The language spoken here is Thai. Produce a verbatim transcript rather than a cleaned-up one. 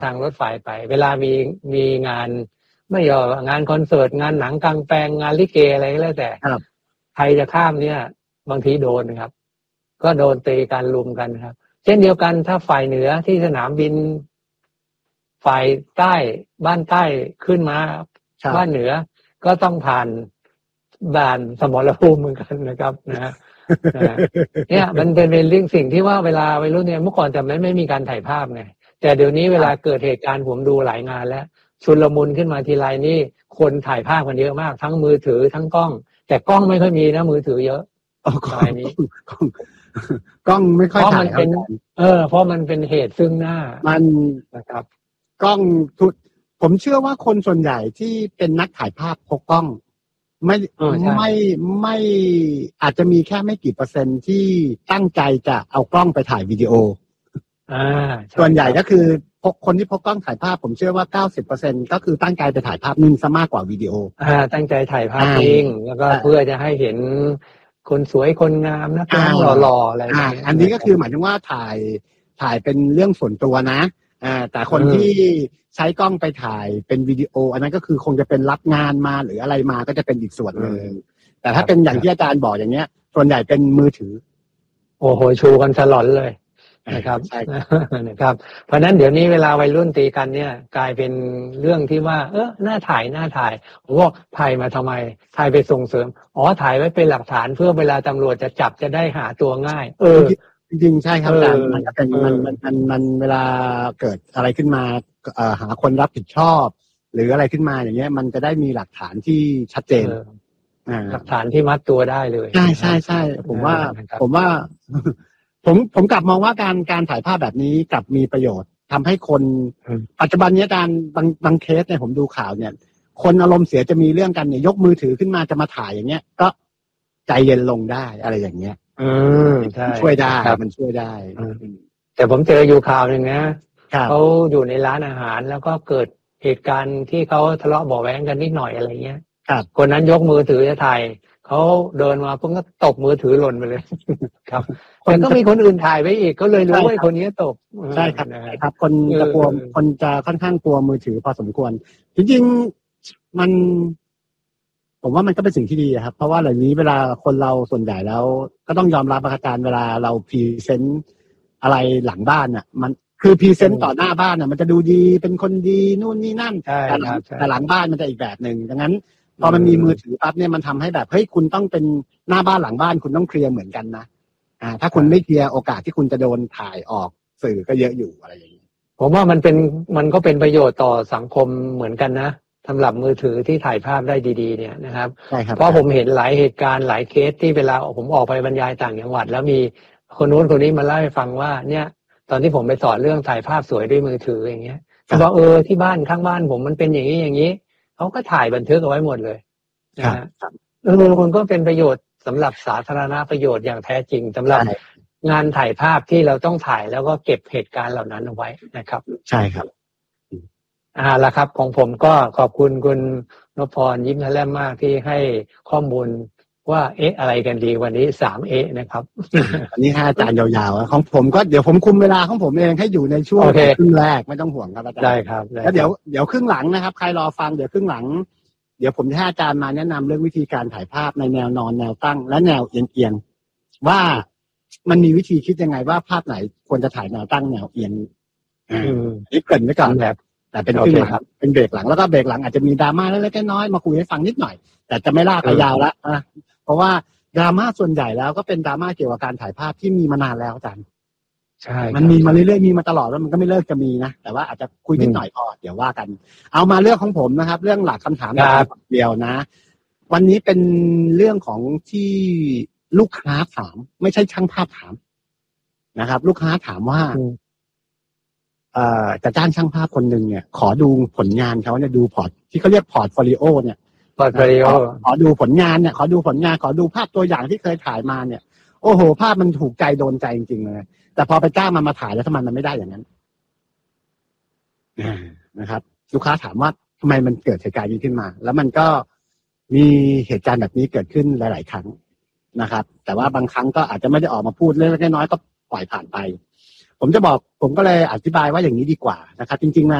ทางรถไฟไปเวลามีมีงานไม่ยอมงานคอนเสิร์ตงานหนังกลางแปลงงานลิเกอะไรก็แล้วแต่ใครจะข้ามเนี่ยบางทีโดนครับก็โดนตีกันลุมกันครับเช่นเดียวกันถ้าฝ่ายเหนือที่สนามบินฝ่ายใต้บ้านใต้ขึ้นมาบ้านเหนือก็ต้องผ่านด่านสมรภูมิเหมือนกันนะครับนะเนี่ยมันเป็นเป็นเรื่องสิ่งที่ว่าเวลาวัยรุ่นเนี่ยเมื่อก่อนแต่ไม่ไม่มีการถ่ายภาพไงแต่เดี๋ยวนี้เวลาเกิดเหตุการณ์ผมดูหลายงานแล้วชุลมุนขึ้นมาทีไรนี่คนถ่ายภาพกันเยอะมากทั้งมือถือทั้งกล้องแต่กล้องไม่ค่อยมีนะมือถือเยอะสมัยนี้กล้องกล้องไม่ค่อยถ่ายเป็นเออเพราะมันเป็นเหตุซึ่งหน้ามันนะครับกล้องทุกผมเชื่อว่าคนส่วนใหญ่ที่เป็นนักถ่ายภาพพกกล้องไม่ไม่ไม่อาจจะมีแค่ไม่กี่เปอร์เซ็นต์ที่ตั้งใจจะเอากล้องไปถ่ายวิดีโออ่าส่วนใหญ่ก็คือพกคนที่พกกล้องถ่ายภาพผมเชื่อว่า เก้าสิบเปอร์เซ็นต์ ก็คือตั้งใจไปถ่ายภาพนิ่งซะมากกว่าวิดีโออ่าตั้งใจถ่ายภาพนิ่งแล้วก็เพื่อจะให้เห็นคนสวยคนงามนักร้องหล่อๆอะไรอย่างเงี้ยอันนี้ก็คือหมายถึงว่าถ่ายถ่ายเป็นเรื่องส่วนตัวนะอ่าแต่คนที่ใช้กล้องไปถ่ายเป็นวิดีโออันนั้นก็คือคงจะเป็นรับงานมาหรืออะไรมาก็จะเป็นอีกส่วนหนึ่งแต่ถ้าเป็นอย่างที่อาจารย์บอกอย่างเงี้ยส่วนใหญ่เป็นมือถือโอ้โหชูกันสลอนเลยนะครับใช่นะครับเพราะนั้นเดี๋ยวนี้เวลาวัยรุ่นตีกันเนี่ยกลายเป็นเรื่องที่ว่าเออหน้าถ่ายหน้าถ่ายผมบอกถ่ายมาทำไมถ่ายไปส่งเสริมอ๋อถ่ายไว้เป็นหลักฐานเพื่อเวลาตำรวจจะจับจะได้หาตัวง่ายเออจริงๆใช่ครับอาจารย์มันเป็นมันมันมันมันเวลาเกิดอะไรขึ้นมาเอ่อหาคนรับผิดชอบหรืออะไรขึ้นมาอย่างเงี้ยมันจะได้มีหลักฐานที่ชัดเจนหลักฐานที่มัดตัวได้เลยใช่ใช่ใช่ผมว่าผมว่าผมผมกลับมองว่าการการถ่ายภาพแบบนี้กลับมีประโยชน์ทำให้คนปัจจุบันนี้อาจารย์บางบางเคสเนี่ยผมดูข่าวเนี่ยคนอารมณ์เสียจะมีเรื่องกันเนี่ยยกมือถือขึ้นมาจะมาถ่ายอย่างเงี้ยก็ใจเย็นลงได้อะไรอย่างเงี้ยอืมใช่ช่วยได้มันช่วยได้แต่ผมเจออยู่ข่าวหนึ่งนะเขาอยู่ในร้านอาหารแล้วก็เกิดเหตุการณ์ที่เขาทะเลาะเบาะแว้งกันนิดหน่อยอะไรเงี้ยคนนั้นยกมือถือจะถ่ายเขาเดินมาปุ๊บก็ตบมือถือหล่นไปเลยครับแต่ก็มีคนอื่นถ่ายไว้อีกก็เลยรู้ว่าคนนี้ตบใช่ครับครับคนจะกลัวคนจะค่อนข้างกลัวมือถือพอสมควรจริงๆมันผมว่ามันก็เป็นสิ่งที่ดีครับเพราะว่าเหล่านี้เวลาคนเราส่วนใหญ่แล้วก็ต้องยอมรับอาจารย์เวลาเราพรีเซนต์อะไรหลังบ้านอ่ะมันคือพรีเซนต์ต่อหน้าบ้านอ่ะมันจะดูดีเป็นคนดีนู่นนี่นั่นแต่หลังแต่หลังบ้านมันจะอีกแบบหนึ่งดังนั้นพอมันมีมือถือปั๊บเนี่ยมันทำให้แบบเฮ้ยคุณต้องเป็นหน้าบ้านหลังบ้านคุณต้องเคลียร์เหมือนกันนะอ่าถ้าคุณไม่เคลียร์โอกาสที่คุณจะโดนถ่ายออกสื่อก็เยอะอยู่อะไรอย่างนี้ผมว่ามันเป็นมันก็เป็นประโยชน์ต่อสังคมเหมือนกันนะสำหรับมือถือที่ถ่ายภาพได้ดีๆเนี่ยนะครับใช่ครับเพราะผมเห็นหลายเหตุการณ์หลายเคสที่เวลาผมออกไปบรรยายต่างจังหวัดแล้วมีคนนู้นคนนี้มาเล่าให้ฟังว่าเนี่ยตอนที่ผมไปสอนเรื่องถ่ายภาพสวยด้วยมือถืออย่างเงี้ยเขาบอกเออที่บ้านข้างบ้านผมมันเป็นอย่างนี้อย่างนี้เขาก็ถ่ายบันทึกเอาไว้หมดเลยนะฮะเออมันก็เป็นประโยชน์สำหรับสาธารณประโยชน์อย่างแท้จริงสำหรับงานถ่ายภาพที่เราต้องถ่ายแล้วก็เก็บเหตุการณ์เหล่านั้นเอาไว้นะครับใช่ครับอ่าละครับของผมก็ขอบคุณคุณนพพรยิ้มแย้มมากที่ให้ข้อมูลว่าเอ๊ะอะไรกันดีวันนี้สามเอ๊ะนะครับอันนี้ให้อาจารย์ยาวๆของผมก็เดี๋ยวผมคุมเวลาของผมเองให้อยู่ในช่วงครึ่งแรกไม่ต้องห่วงครับอาจารย์ได้ครับแล้วเดี๋ยวเดี๋ยวครึ่งหลังนะครับใครรอฟังเดี๋ยวครึ่งหลังเดี๋ยวผมจะให้อาจารย์มาแนะนำเรื่องวิธีการถ่ายภาพในแนวนอนแนวตั้งและแนวเอียงๆว่ามันมีวิธีคิดยังไงว่าภาพไหนควรจะถ่ายแนวตั้งแนวเอียงอ่านี่เกริ่นไว้ก่อนแบบแต่เป็นครึ่งหลังเป็นเบรกหลังแล้วก็เบรกหลังอาจจะมีดราม่าเล็กๆน้อยๆมาคุยให้ฟังนิดหน่อยแต่จะไม่ลากไปยาวแล้วนะเพราะว่าดราม่าส่วนใหญ่แล้วก็เป็นดราม่าเกี่ยวกับการถ่ายภาพที่มีมานานแล้วอาจารย์ใช่มันมีมาเรื่อยๆมีมาตลอดแล้วมันก็ไม่เลิกจะมีนะแต่ว่าอาจจะคุยนิดหน่อยพอเดี๋ยวว่ากันเอามาเรื่องของผมนะครับเรื่องหลักคำถามเดียวนะวันนี้เป็นเรื่องของที่ลูกค้าถามไม่ใช่ช่างภาพถามนะครับลูกค้าถามว่าเอ่อจะจ้างช่างภาพคนหนึ่งเนี่ยขอดูผลงานเขาเนี่ยดูพอร์ตที่เขาเรียกพอร์ตโฟลิโอเนี่ยพอร์ตโฟลิโอขอดูผลงานเนี่ยขอดูผลงานขอดูภาพตัวอย่างที่เคยถ่ายมาเนี่ยโอ้โหภาพมันถูกใจโดนใจจริงๆเลยแต่พอไปจ้างมันมาถ่ายแล้วทำไมมันไม่ได้อย่างนั้นนะครับลูกค้าถามว่าทำไมมันเกิดเหตุการณ์นี้ขึ้นมาแล้วมันก็มีเหตุการณ์แบบนี้เกิดขึ้นหลายๆครั้งนะครับแต่ว่าบางครั้งก็อาจจะไม่ได้ออกมาพูดเล็กๆน้อยๆก็ปล่อยผ่านไปผมจะบอกผมก็เลยอธิบายว่าอย่างนี้ดีกว่านะครับจริงๆ